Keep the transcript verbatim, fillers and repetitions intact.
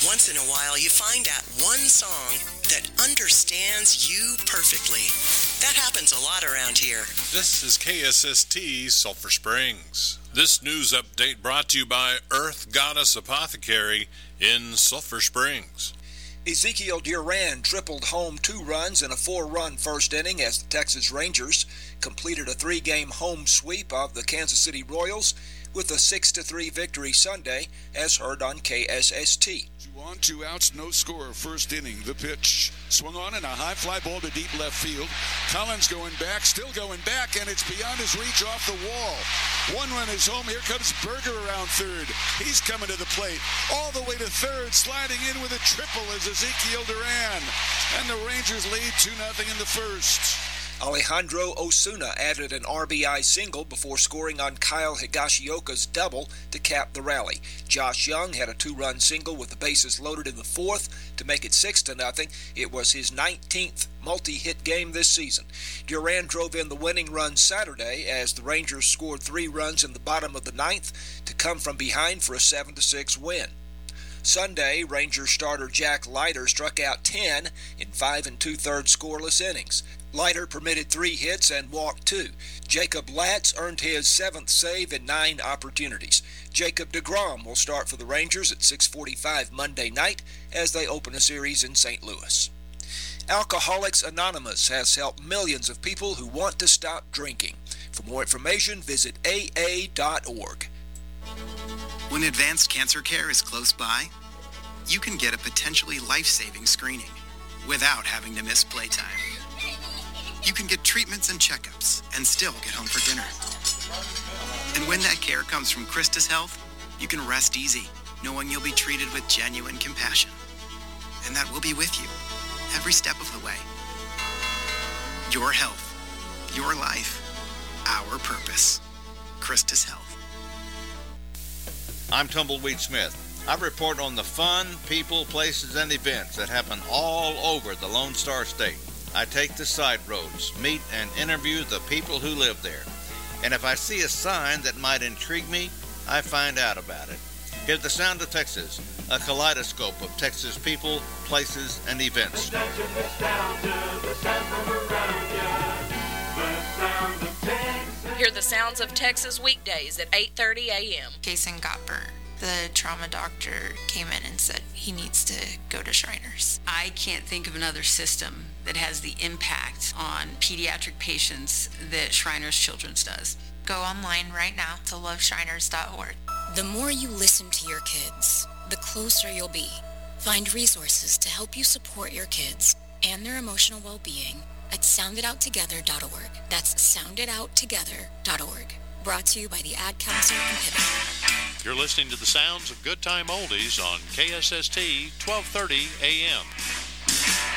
Once in a while, you find that one song that understands you perfectly. That happens a lot around here. This is K S S T Sulphur Springs. This news update brought to you by Earth Goddess Apothecary in Sulphur Springs. Ezekiel Duran tripled home two runs in a four-run first inning as the Texas Rangers completed a three-game home sweep of the Kansas City Royals with a six to three victory Sunday, as heard on K S S T. Two on, two outs, no score. First inning, the pitch. Swung on and a high fly ball to deep left field. Collins going back, still going back, and it's beyond his reach off the wall. One run is home. Here comes Berger around third. He's coming to the plate. All the way to third, sliding in with a triple is Ezekiel Duran. And the Rangers lead two nothing in the first. Alejandro Osuna added an R B I single before scoring on Kyle Higashioka's double to cap the rally. Josh Young had a two-run single with the bases loaded in the fourth to make it six to nothing. It was his nineteenth multi-hit game this season. Duran drove in the winning run Saturday as the Rangers scored three runs in the bottom of the ninth to come from behind for a seven to six win. Sunday, Rangers starter Jack Leiter struck out ten in five and two-thirds scoreless innings. Leiter permitted three hits and walked two. Jacob Latz earned his seventh save in nine opportunities. Jacob deGrom will start for the Rangers at six forty-five Monday night as they open a series in Saint Louis. Alcoholics Anonymous has helped millions of people who want to stop drinking. For more information, visit A A dot org. When advanced cancer care is close by, you can get a potentially life-saving screening without having to miss playtime. You can get treatments and checkups and still get home for dinner. And when that care comes from Christus Health, you can rest easy, knowing you'll be treated with genuine compassion. And that we'll be with you every step of the way. Your health, your life, our purpose. Christus Health. I'm Tumbleweed Smith. I report on the fun, people, places, and events that happen all over the Lone Star State. I take the side roads, meet and interview the people who live there. And if I see a sign that might intrigue me, I find out about it. Hear the Sound of Texas, a kaleidoscope of Texas people, places, and events. Hear the Sounds of Texas weekdays at eight thirty a.m. Jason got burnt. The trauma doctor came in and said he needs to go to Shriners. I can't think of another system that has the impact on pediatric patients that Shriners Children's does. Go online right now to love shriners dot org. The more you listen to your kids, the closer you'll be. Find resources to help you support your kids and their emotional well-being at sound it out together dot org. That's sound it out together dot org. Brought to you by the Ad Council and Pivot. You're listening to the sounds of Good Time Oldies on K S S T twelve thirty a.m.